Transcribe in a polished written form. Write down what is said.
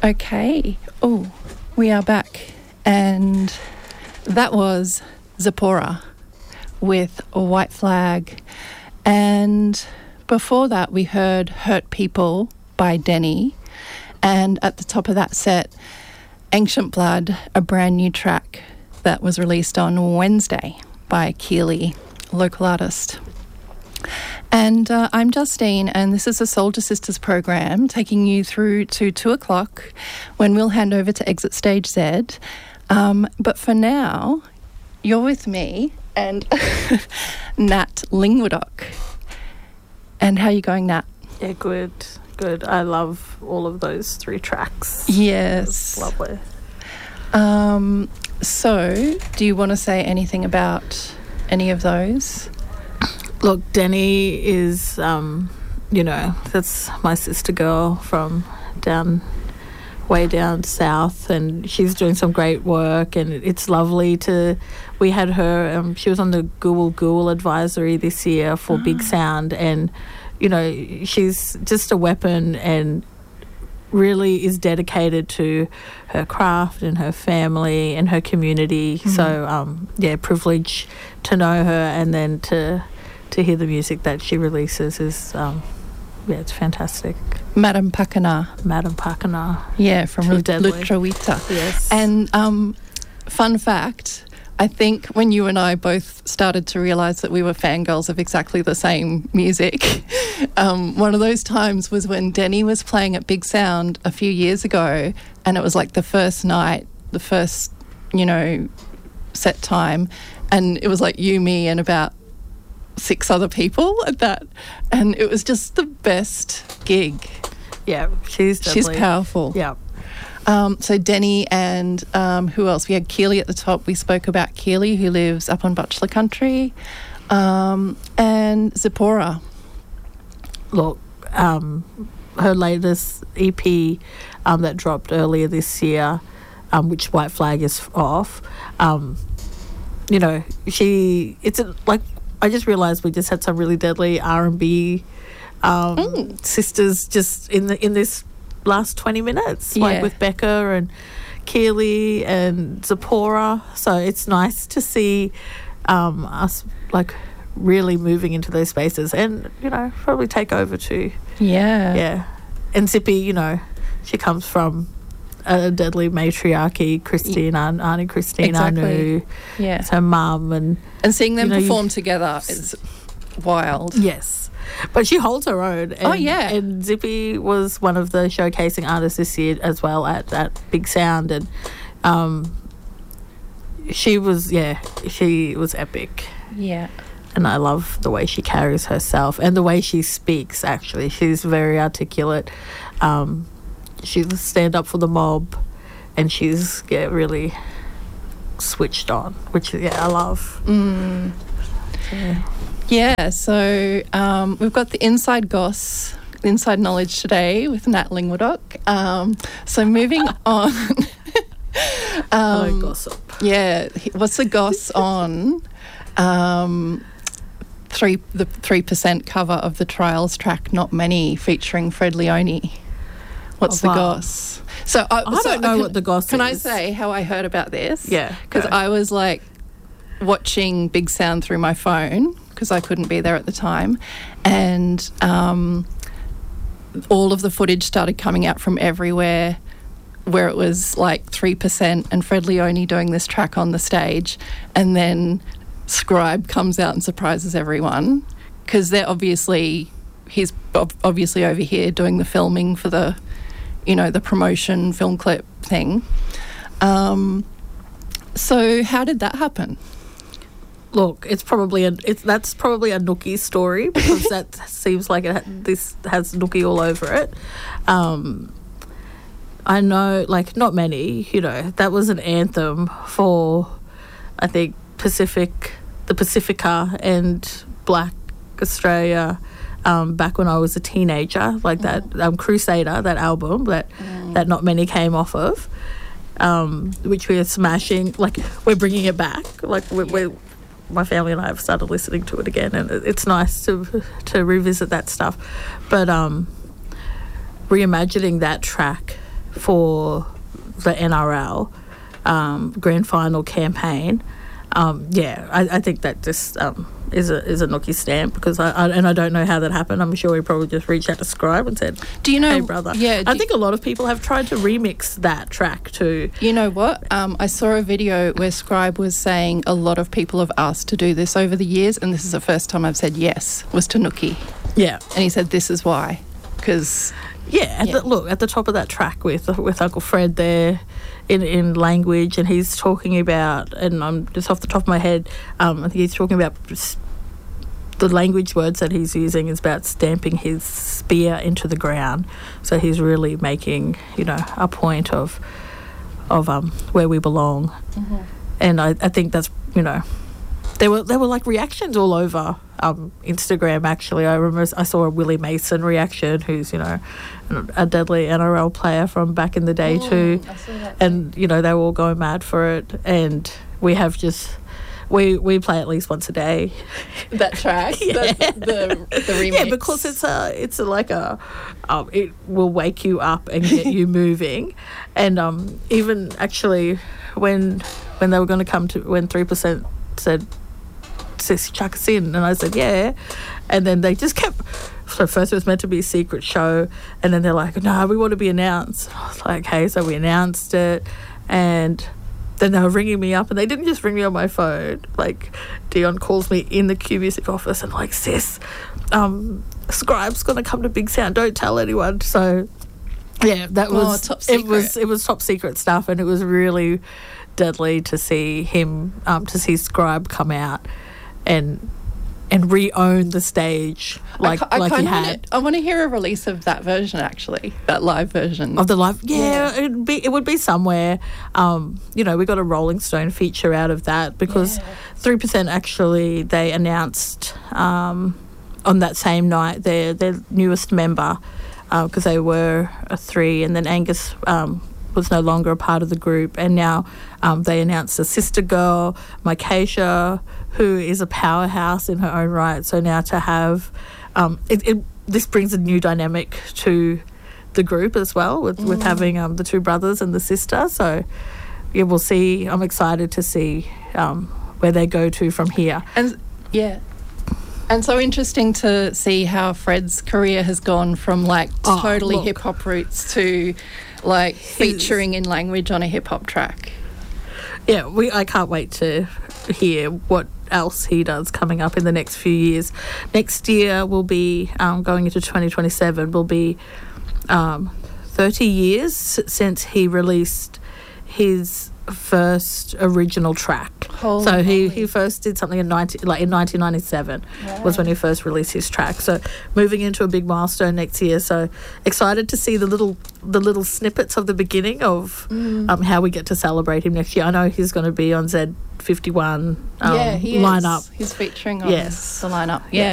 Okay. Oh, we are back. And that was Zipporah with White Flag. And before that, we heard Hurt People by Denny. And at the top of that set, Ancient Blood, a brand new track that was released on Wednesday by Keely, local artist. And I'm Justine, and this is the Soldier Sisters program, taking you through to 2 o'clock when we'll hand over to Exit Stage Z. But for now, you're with me and Nat Lingwadoc. And how are you going, Nat? Yeah, good. I love all of those 3 tracks. Yes. Lovely. So, do you want to say anything about any of those? Look, Denny is, that's my sister girl from way down south, and she's doing some great work, and it's lovely we had her, she was on the Google advisory this year for Big Sound, and, she's just a weapon and really is dedicated to her craft and her family and her community. Mm-hmm. So, privilege to know her, and then to hear the music that she releases is, it's fantastic. Madam Pakana. Yeah, from Lutrawita. Yes. And fun fact, I think when you and I both started to realise that we were fangirls of exactly the same music, one of those times was when Denny was playing at Big Sound a few years ago, and it was like the first night, the first, set time, and it was like you, me, and about 6 other people at that, and it was just the best gig. Yeah, she's powerful. Yeah. So Denny and who else? We had Keely at the top. We spoke about Keely, who lives up on Butchler Country, and Zipporah. Look, her latest EP that dropped earlier this year, which White Flag is off. I just realised we just had some really deadly R&B sisters just in this last 20 minutes, like with Becca and Keely and Zipporah. So it's nice to see us like really moving into those spaces, and probably take over too. Yeah. And Zippy, she comes from a deadly matriarchy. Auntie Christine, exactly. Anu, it's her mum, and seeing them perform together is wild. Yes, but she holds her own. And, and Zippy was one of the showcasing artists this year as well at Big Sound, and she was epic. Yeah. And I love the way she carries herself and the way she speaks. Actually, she's very articulate. She'll stand up for the mob, and she's really switched on, which I love. Yeah, so we've got the inside knowledge today with Nat Lingwadoc. So moving on. Hello, gossip. Yeah, what's the goss on the 3% cover of the Trials track Not Many featuring Fred Leone? What's the goss? So I don't know what the goss is. Can I say how I heard about this? Yeah. Because I was like watching Big Sound through my phone because I couldn't be there at the time, and all of the footage started coming out from everywhere where it was like 3% and Fred Leone doing this track on the stage, and then Scribe comes out and surprises everyone because he's obviously over here doing the filming for the the promotion film clip thing. So how did that happen? Look, that's probably a Nookie story, because that seems like this has Nookie all over it. I know, like, Not Many, that was an anthem for, I think, the Pacifica and Black Australia, back when I was a teenager, like that Crusader, that album that Not Many came off of, which we are smashing. Like, we're bringing it back. Like, my family and I have started listening to it again, and it's nice to revisit that stuff. But reimagining that track for the NRL grand final campaign. I think that just is a Nookie stamp, because I don't know how that happened. I'm sure he probably just reached out to Scribe and said, "Do you know, hey brother?" Yeah, I think a lot of people have tried to remix that track too. You know what? I saw a video where Scribe was saying a lot of people have asked to do this over the years, and this is the first time I've said yes, was to Nookie. Yeah, and he said this is why, because look at the top of that track with Uncle Fred there in language, and he's talking about, and I'm just off the top of my head, I think he's talking about the language words that he's using is about stamping his spear into the ground. So he's really making, a point of where we belong. Mm-hmm. And I think that's, there were like reactions all over Instagram. Actually, I remember I saw a Willie Mason reaction, who's a deadly NRL player from back in the day too, I saw that and they were all going mad for it. And we have just we play at least once a day. That track, the remix. Yeah, because it's like it will wake you up and get you moving. And even actually when they were going to come to, when 3% said, chuck us in, and I said yeah, and then they just kept. So first it was meant to be a secret show, and then they're like, no, we want to be announced. I was like, okay, so we announced it, and then they were ringing me up, and they didn't just ring me on my phone. Like, Dion calls me in the Q Music office and like, sis, Scribe's gonna come to Big Sound, don't tell anyone. So yeah, that was top secret. It was top secret stuff, and it was really deadly to see him to see Scribe come out and re-own the stage like he had. I want to hear a release of that version, actually, that live version of the live. Yeah. It would be somewhere. We got a Rolling Stone feature out of that, because 3% actually, they announced on that same night their newest member, because they were a 3, and then Angus was no longer a part of the group, and now they announced a sister girl, Micaiah, who is a powerhouse in her own right. So now to have this brings a new dynamic to the group as well, with having the 2 brothers and the sister. So yeah, we'll see. I'm excited to see where they go to from here. And so interesting to see how Fred's career has gone from totally hip hop roots to featuring in language on a hip hop track. Yeah, I can't wait to hear what else he does coming up in the next few years. Next year will be, going into 2027, will be 30 years since he released his first original track. So he first did something in 1997 was when he first released his track. So moving into a big milestone next year. So excited to see the little snippets of the beginning of how we get to celebrate him next year. I know he's going to be on Z51 he lineup. He's featuring on the lineup. Yeah.